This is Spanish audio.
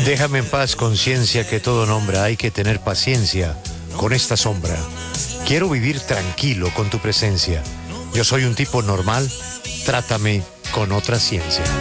Déjame en paz, conciencia que todo nombra. Hay que tener paciencia con esta sombra. Quiero vivir tranquilo con tu presencia. Yo soy un tipo normal. Trátame con otra ciencia.